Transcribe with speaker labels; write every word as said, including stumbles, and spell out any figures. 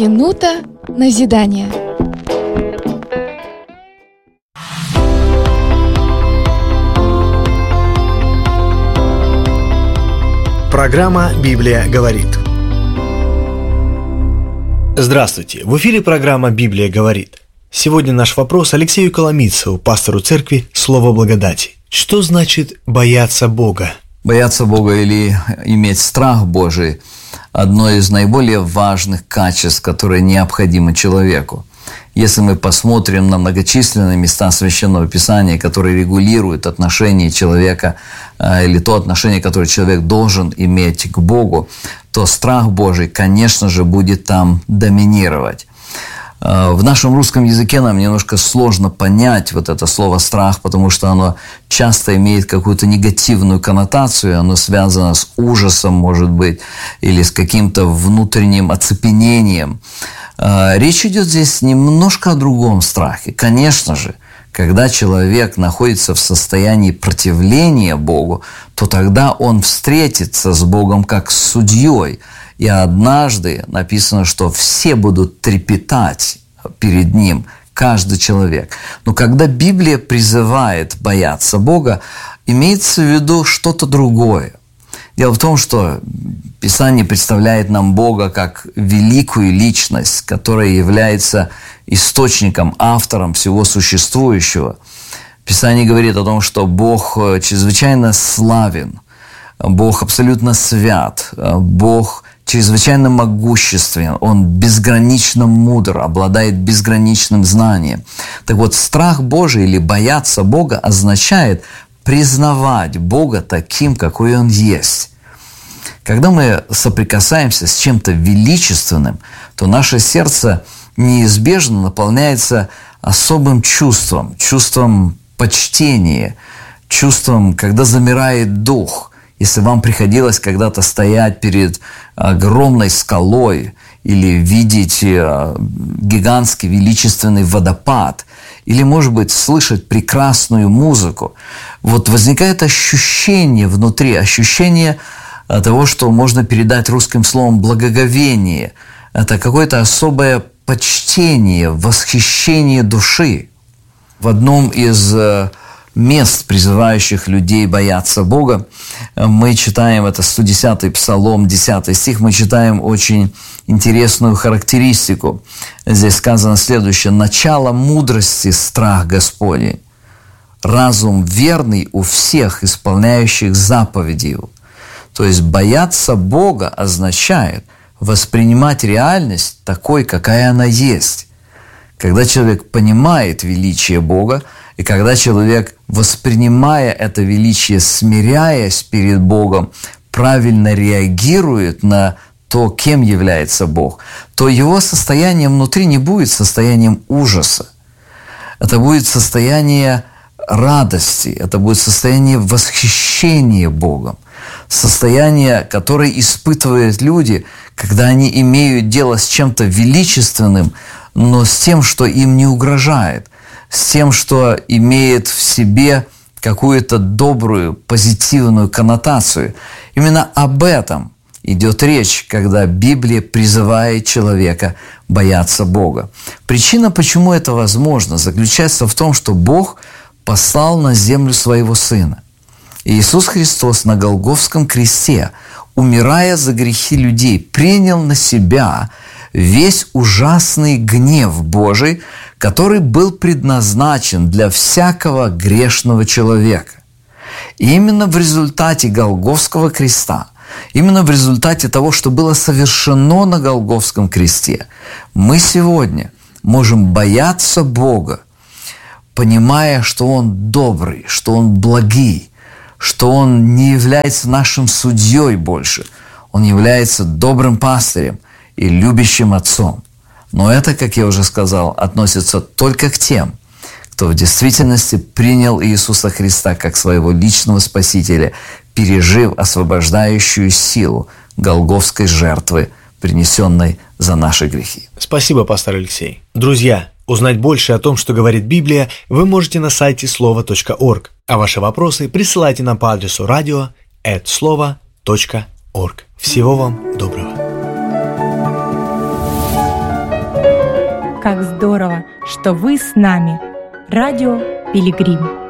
Speaker 1: Минута назидания.
Speaker 2: Программа «Библия говорит». Здравствуйте! В эфире программа «Библия говорит». Сегодня наш вопрос Алексею Коломийцеву, пастору церкви «Слово благодати». Что значит бояться Бога?
Speaker 3: Бояться Бога или иметь страх Божий – одно из наиболее важных качеств, которые необходимы человеку. Если мы посмотрим на многочисленные места Священного Писания, которые регулируют отношение человека или то отношение, которое человек должен иметь к Богу, то страх Божий, конечно же, будет там доминировать. В нашем русском языке нам немножко сложно понять вот это слово «страх», потому что оно часто имеет какую-то негативную коннотацию, оно связано с ужасом, может быть, или с каким-то внутренним оцепенением. Речь идет здесь немножко о другом страхе. Конечно же, когда человек находится в состоянии противления Богу, то тогда он встретится с Богом как с судьей. И однажды написано, что все будут трепетать перед Ним, каждый человек. Но когда Библия призывает бояться Бога, имеется в виду что-то другое. Дело в том, что Писание представляет нам Бога как великую личность, которая является источником, автором всего существующего. Писание говорит о том, что Бог чрезвычайно славен, Бог абсолютно свят, Бог чрезвычайно могуществен, Он безгранично мудр, обладает безграничным знанием. Так вот, страх Божий или бояться Бога означает признавать Бога таким, какой Он есть. Когда мы соприкасаемся с чем-то величественным, то наше сердце неизбежно наполняется особым чувством, чувством почтения, чувством, когда замирает дух. Если вам приходилось когда-то стоять перед огромной скалой или видеть гигантский величественный водопад, или, может быть, слышать прекрасную музыку, вот возникает ощущение внутри, ощущение того, что можно передать русским словом «благоговение». Это какое-то особое почтение, восхищение души. В одном из мест, призывающих людей бояться Бога, мы читаем, это сто десятый Псалом, десятый стих, мы читаем очень интересную характеристику. Здесь сказано следующее: «Начало мудрости – страх Господень, разум верный у всех, исполняющих заповеди Его». То есть бояться Бога означает воспринимать реальность такой, какая она есть. Когда человек понимает величие Бога, и когда человек, воспринимая это величие, смиряясь перед Богом, правильно реагирует на то, кем является Бог, то его состояние внутри не будет состоянием ужаса. Это будет состояние радости, это будет состояние восхищения Богом. Состояние, которое испытывают люди, когда они имеют дело с чем-то величественным, но с тем, что им не угрожает, с тем, что имеет в себе какую-то добрую, позитивную коннотацию. Именно об этом идет речь, когда Библия призывает человека бояться Бога. Причина, почему это возможно, заключается в том, что Бог послал на землю Своего Сына. Иисус Христос на Голгофском кресте, умирая за грехи людей, принял на себя весь ужасный гнев Божий, который был предназначен для всякого грешного человека. И именно в результате Голгофского креста, именно в результате того, что было совершено на Голгофском кресте, мы сегодня можем бояться Бога, понимая, что Он добрый, что Он благий, что Он не является нашим судьей больше. Он является добрым пастырем и любящим отцом. Но это, как я уже сказал, относится только к тем, кто в действительности принял Иисуса Христа как своего личного Спасителя, пережив освобождающую силу голгофской жертвы, принесенной за наши грехи.
Speaker 2: Спасибо, пастор Алексей. Друзья, узнать больше о том, что говорит Библия, вы можете на сайте слова точка орг, а ваши вопросы присылайте нам по адресу радио эт слова точка орг. Всего вам доброго.
Speaker 4: Как здорово, что вы с нами. Радио Пилигрим.